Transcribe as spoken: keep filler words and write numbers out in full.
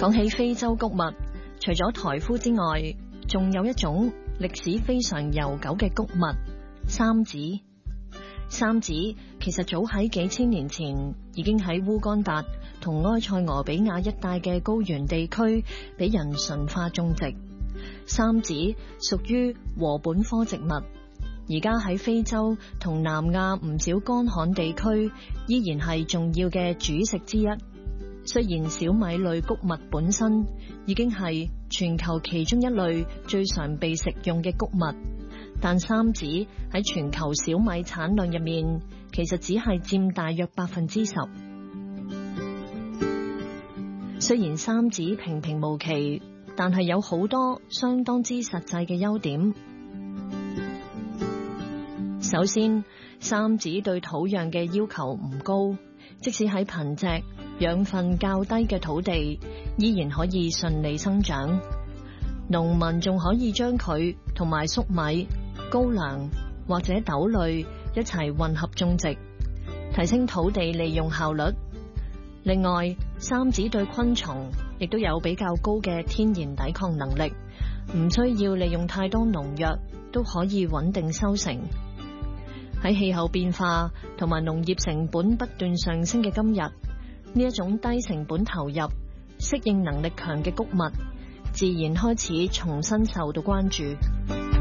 講起非洲穀物，除咗台夫之外，仲有一種歷史非常悠久嘅穀物——三子。三子其實早喺幾千年前已經喺烏干達同埃塞俄比亞一帶嘅高原地區俾人馴化種植。三子屬於禾本科植物，而家喺非洲同南亞唔少乾旱地區依然係重要嘅主食之一。雖然小米類穀物本身已經係全球其中一類最常被食用嘅穀物，但三子喺全球小米產量入面，其實只係佔大約百分之十。雖然三子平平無奇，但係有好多相當之實際嘅優點。首先，三子對土壤嘅要求唔高，即使喺貧瘠、養分較低嘅土地，依然可以順利生長。農民仲可以將佢同埋粟米、高粱或者豆類一齊混合種植，提升土地利用效率。另外，三子對昆蟲亦都有比較高嘅天然抵抗能力，唔需要利用太多農藥都可以穩定收成。喺氣候變化同埋農業成本不斷上升嘅今日，呢一種低成本投入、適應能力強嘅穀物，自然開始重新受到關注。